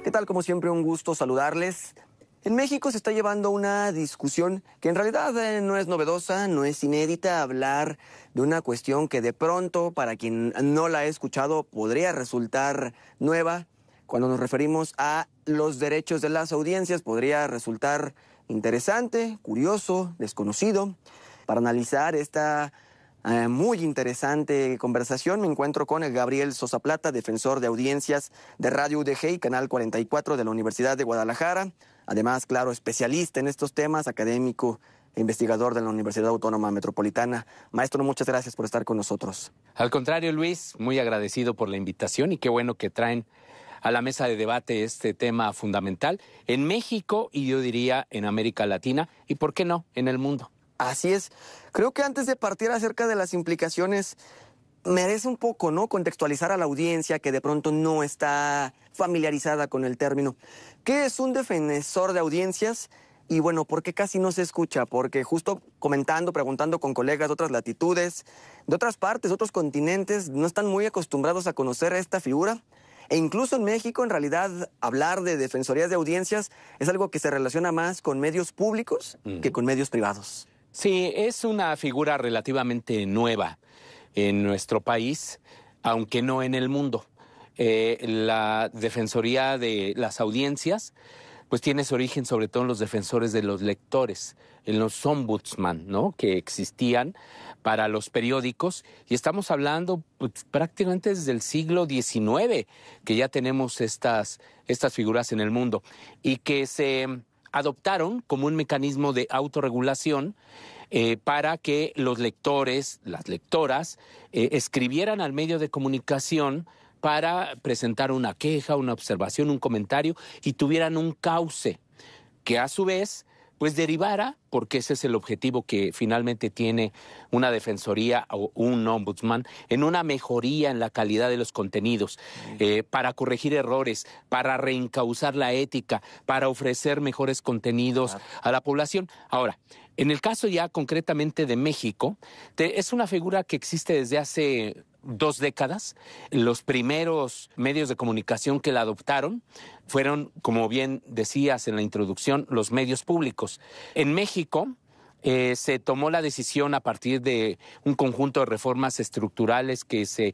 ¿Qué tal? Como siempre, un gusto saludarles. En México se está llevando una discusión que en realidad no es novedosa, no es inédita, hablar de una cuestión que de pronto, para quien no la ha escuchado, podría resultar nueva. Cuando nos referimos a los derechos de las audiencias, podría resultar interesante, curioso, desconocido. Para analizar esta muy interesante conversación, me encuentro con el Gabriel Sosa Plata, defensor de audiencias de Radio UDG y Canal 44 de la Universidad de Guadalajara. Además, claro, especialista en estos temas, académico e investigador de la Universidad Autónoma Metropolitana. Maestro, muchas gracias por estar con nosotros. Al contrario, Luis, muy agradecido por la invitación y qué bueno que traen a la mesa de debate este tema fundamental en México y yo diría en América Latina y, ¿por qué no?, en el mundo. Así es. Creo que antes de partir acerca de las implicaciones, merece un poco, ¿no?, contextualizar a la audiencia que de pronto no está familiarizada con el término. ¿Qué es un defensor de audiencias? Y bueno, ¿por qué casi no se escucha? Porque justo comentando, preguntando con colegas de otras latitudes, de otras partes, de otros continentes, no están muy acostumbrados a conocer esta figura. E incluso en México, en realidad, hablar de defensorías de audiencias es algo que se relaciona más con medios públicos que con medios privados. Sí, es una figura relativamente nueva en nuestro país, aunque no en el mundo. La Defensoría de las Audiencias pues tiene su origen sobre todo en los defensores de los lectores, en los ombudsman, ¿no?, que existían para los periódicos, y estamos hablando pues, prácticamente desde el siglo XIX, que ya tenemos estas figuras en el mundo, y que se adoptaron como un mecanismo de autorregulación para que los lectores, las lectoras, escribieran al medio de comunicación para presentar una queja, una observación, un comentario y tuvieran un cauce que a su vez pues derivara, porque ese es el objetivo que finalmente tiene una defensoría o un ombudsman, en una mejoría en la calidad de los contenidos, para corregir errores, para reencauzar la ética, para ofrecer mejores contenidos a la población. Ahora, en el caso ya concretamente de México, es una figura que existe desde hace 2 décadas. Los primeros medios de comunicación que la adoptaron fueron, como bien decías en la introducción, los medios públicos. En México se tomó la decisión a partir de un conjunto de reformas estructurales que se